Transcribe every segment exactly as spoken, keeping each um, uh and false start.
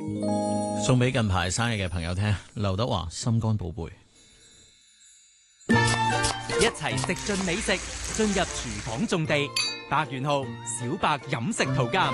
送俾近排生日嘅朋友聽，劉德華心肝寶貝。 一齊食盡美食，進入廚房種地。白元浩、小白飲食圖鑑。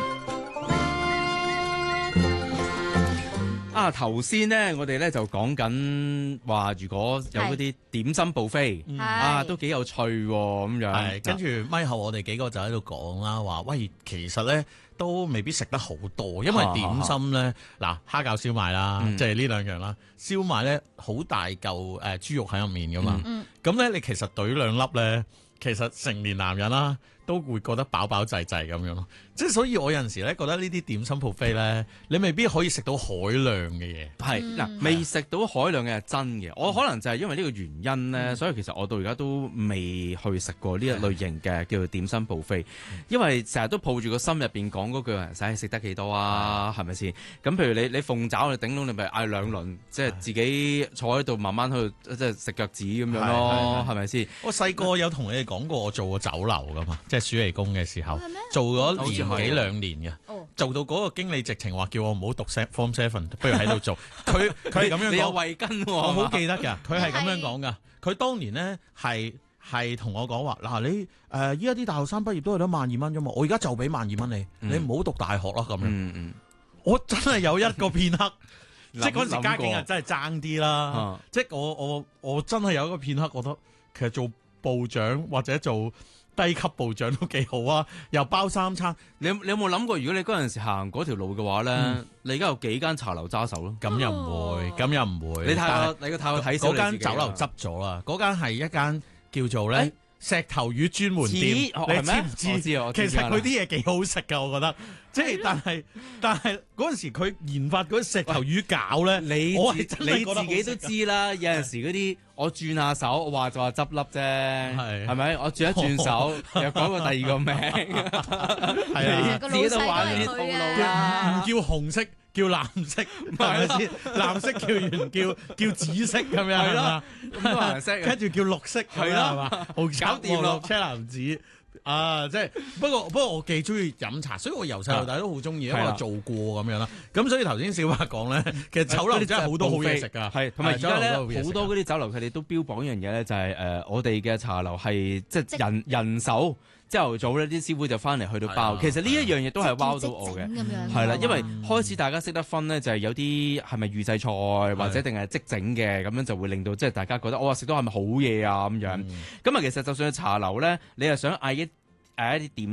啊，頭先咧，我哋咧就講緊話，如果有嗰啲點心 buffet，啊，都幾有趣喎，咁樣。 係，跟住咪後我哋幾個就喺度講啦，話喂，其實咧都未必食得好多，因為點心咧，嗱蝦餃燒賣啦，嗯、即係呢兩樣啦。燒賣咧好大嚿誒、呃、豬肉喺入面噶嘛，咁咧、嗯、你其實懟兩粒咧，其實成年男人啦都會覺得飽飽滯滯咁樣咯。即係所以我有陣時咧覺得呢啲點心 buffet 咧，你未必可以食到海量嘅嘢。 係嗱，未食到海量嘅係真嘅。我可能就係因為呢個原因咧，嗯、所以其實我到而家都未去食過呢一類型嘅叫做點心 buffet，因為成日都抱住個心入邊講嗰句，使食得幾多啊？係咪先？咁譬如你你鳳爪，你頂籠你咪嗌兩輪，即係自己坐喺度慢慢去即係食腳趾咁樣咯，係咪先？ 我細個有同你哋講過，我做過酒樓噶嘛，即係暑期工嘅時候，做咗年幾兩年嘅，哦、做到嗰個經理直情話叫我唔好讀 form seven， 不如喺度做。佢佢係咁樣講， 你有慧根喎， 我好記得㗎。佢係咁樣講㗎。佢當年咧係係同我講話嗱，你誒依家啲大學生畢業都係得萬二蚊啫嘛，我而家就俾萬二蚊你，嗯、你唔好讀大學啦咁樣。嗯嗯、我真係有一個片刻，即係嗰陣時家境啊真係爭啲啦。即係我我我真係有一個片刻覺得，其實做部長或者做低級部長都幾好啊，又包三餐。 你你有冇諗過，如果你嗰陣時行嗰條路嘅話咧，嗯、你而家有幾間茶樓揸手咯？咁又唔會，咁又唔會。 你太過，你個太過睇嗰間酒樓執咗啦，嗰間係一間叫做咧、欸、石頭魚專門店， 哦、 你知唔知？ 我知我知其實佢啲嘢幾好食噶，我覺得。即係，但係但係嗰陣時佢研發嗰啲石頭魚餃咧， 你我係真係覺得你自己都知啦。有陣時嗰啲我轉下手，我話就話執笠啫，係係咪？我轉一轉手，又講個第二個名，係啊，自己都玩呢啲套路啦。 唔叫紅色，叫藍色，係咪先？藍色叫完叫叫紫色咁樣係嘛？咁多顏色，跟住叫綠色係啦，係嘛？紅橙黃綠青藍紫。啊，即係不過不過我幾中意飲茶，所以我由細到大都好中意，因為我做過咁樣啦。咁所以頭先小白講咧，其實酒樓真係好多好嘢食噶， 係同埋而家咧好多嗰啲酒樓佢哋都標榜一樣嘢咧，就係誒我哋嘅茶樓係即係人人手。朝頭早呢啲師傅就翻嚟去到包，其實呢一樣嘢都係 wow 到我嘅，係啦，因為開始大家識得分咧，就係有啲係咪預製菜或者定係即整嘅，咁樣就會令到即係大家覺得我話食到係咪好嘢啊咁樣。咁啊，其實就算係茶樓咧，你又想嗌一嗌一啲點